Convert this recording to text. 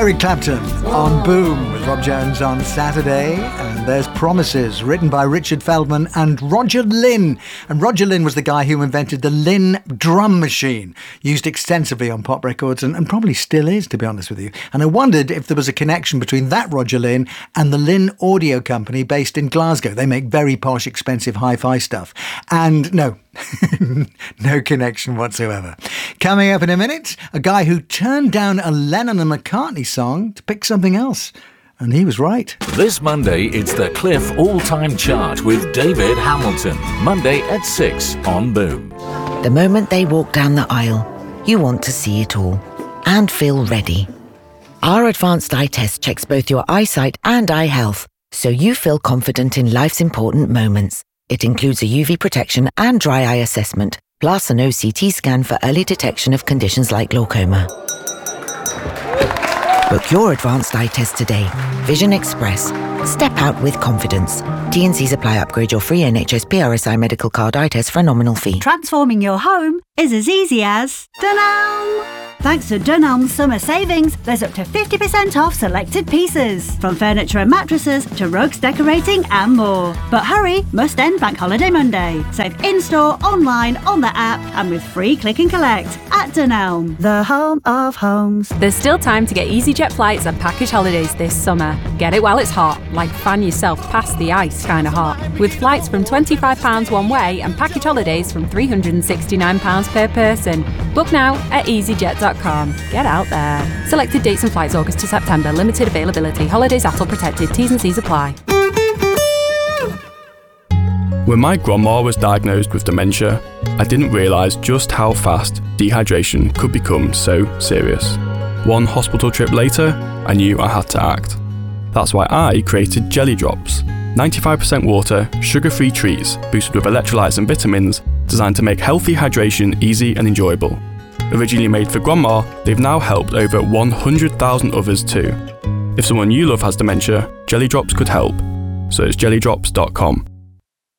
Eric Clapton on Boom with Rob Jones on Saturday. And there's Promises, written by Richard Feldman and Roger Lynn. And Roger Lynn was the guy who invented the Lynn drum machine, used extensively on pop records and probably still is, to be honest with you. And I wondered if there was a connection between that Roger Lynn and the Lynn Audio Company based in Glasgow. They make very posh, expensive hi-fi stuff. And no, no connection whatsoever. Coming up in a minute, a guy who turned down a Lennon and McCartney song to pick something else. And he was right. This Monday, it's the Cliff All-Time Chart with David Hamilton. Monday at 6 on Boom. The moment they walk down the aisle, you want to see it all and feel ready. Our advanced eye test checks both your eyesight and eye health, so you feel confident in life's important moments. It includes a UV protection and dry eye assessment, plus an OCT scan for early detection of conditions like glaucoma. Book your advanced eye test today. Vision Express. Step out with confidence. T&Cs apply. Upgrade your free NHS PRSI medical card eye test for a nominal fee. Transforming your home is as easy as Dunelm. Thanks to Dunelm's summer savings, there's up to 50% off selected pieces, from furniture and mattresses to rugs, decorating and more. But hurry, must end Bank Holiday Monday. Save in-store, online, on the app and with free click and collect at Dunelm, the home of homes. There's still time to get EasyJet flights and package holidays this summer. Get it while it's hot, like fan yourself past the ice kind of hot. With flights from £25 one way and package holidays from £369 per person. Book now at easyjet.com. Get out there. Selected dates and flights August to September. Limited availability. Holidays ATOL protected. T's and C's apply. When my grandma was diagnosed with dementia, I didn't realise just how fast dehydration could become so serious. One hospital trip later, I knew I had to act. That's why I created Jelly Drops. 95% water, sugar-free treats, boosted with electrolytes and vitamins, designed to make healthy hydration easy and enjoyable. Originally made for grandma, they've now helped over 100,000 others too. If someone you love has dementia, Jelly Drops could help. So it's jellydrops.com.